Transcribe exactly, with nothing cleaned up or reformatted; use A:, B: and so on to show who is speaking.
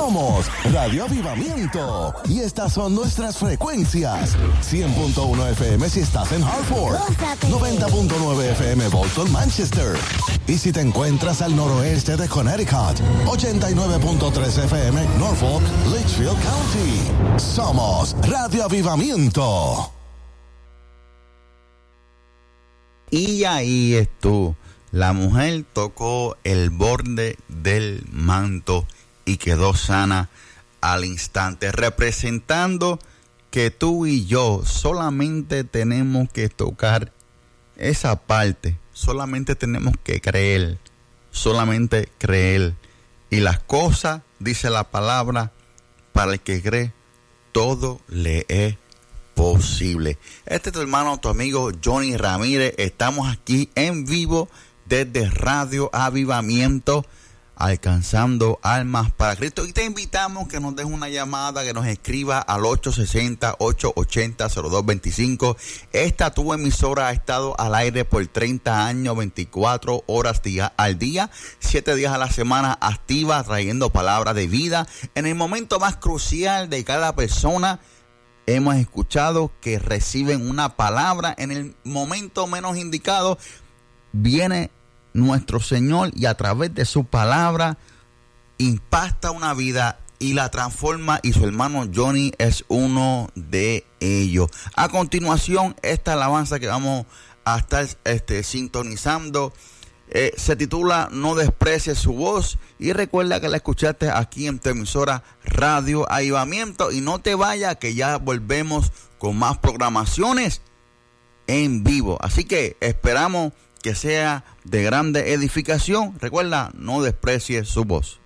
A: Somos Radio Avivamiento y estas son nuestras frecuencias. cien punto uno F M si estás en Hartford, noventa punto nueve F M Boston, Manchester. Y si te encuentras al noroeste de Connecticut, ochenta y nueve punto tres F M Norfolk, Litchfield County. Somos Radio Avivamiento.
B: Y ahí estuvo. La mujer tocó el borde del manto y quedó sana al instante, representando que tú y yo solamente tenemos que tocar esa parte, solamente tenemos que creer, solamente creer. Y las cosas, dice la palabra, para el que cree, todo le es posible. Este es tu hermano, tu amigo Johnny Ramírez. Estamos aquí en vivo desde Radio Avivamiento, alcanzando almas para Cristo. Y te invitamos que nos dejes una llamada, que nos escriba al ocho seis cero, ocho ocho cero, cero dos dos cinco. Esta tu emisora ha estado al aire por treinta años, veinticuatro horas día al día, siete días a la semana, activa, trayendo palabras de vida. En el momento más crucial de cada persona, hemos escuchado que reciben una palabra. En el momento menos indicado, viene nuestro Señor y a través de su palabra impacta una vida y la transforma, y su hermano Johnny es uno de ellos. A continuación, esta alabanza que vamos a estar este, sintonizando eh, se titula No desprecies su voz, y recuerda que la escuchaste aquí en tu emisora Radio Avivamiento. Y no te vayas, que ya volvemos con más programaciones en vivo, así que esperamos que sea de grande edificación. Recuerda, no desprecies su voz.